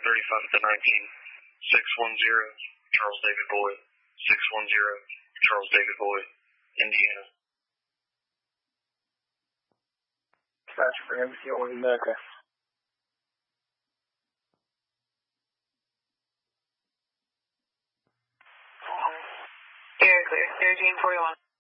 35 at the 19. 610, Charles David Boyd. 610, Charles David Boyd, Indiana. Dispatch for Embassy on America. Air clear, 1341.